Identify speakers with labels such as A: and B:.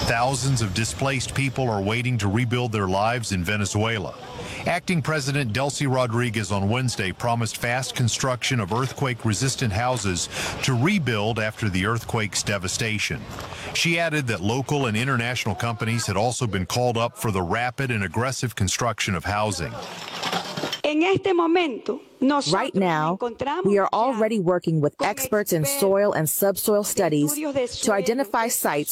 A: Thousands of displaced people are waiting to rebuild their lives in Venezuela. Acting President Delcy Rodriguez on Wednesday promised fast construction of earthquake-resistant houses to rebuild after the earthquake's devastation. She added that local and international companies had also been called up for the rapid and aggressive construction of housing.
B: Right now, we are already working with experts in soil and subsoil studies to identify sites